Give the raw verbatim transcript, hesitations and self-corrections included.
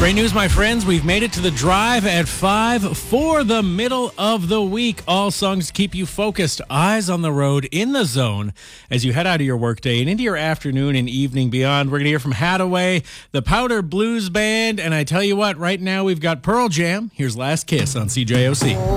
Great news, my friends. We've made it to the drive at five for the middle of the week. All songs to keep you focused, eyes on the road, in the zone as you head out of your workday and into your afternoon and evening beyond. We're going to hear from Hadaway, the Powder Blues Band, and I tell you what, right now we've got Pearl Jam. Here's Last Kiss on C J O C.